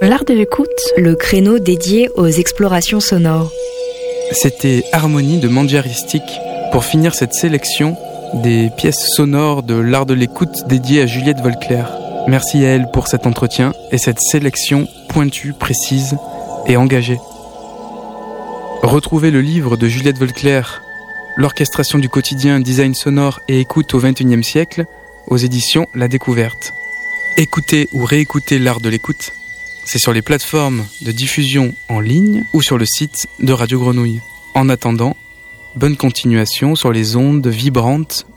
L'art de l'écoute, le créneau dédié aux explorations sonores. C'était Harmonie de Mangiaristic pour finir cette sélection des pièces sonores de l'art de l'écoute dédiée à Juliette Volclair. Merci à elle pour cet entretien et cette sélection pointue, précise et engagée. Retrouvez le livre de Juliette Volclair, L'orchestration du quotidien, design sonore et écoute au XXIe siècle, aux éditions La Découverte. Écoutez ou réécoutez l'art de l'écoute, c'est sur les plateformes de diffusion en ligne ou sur le site de Radio Grenouille. En attendant, bonne continuation sur les ondes vibrantes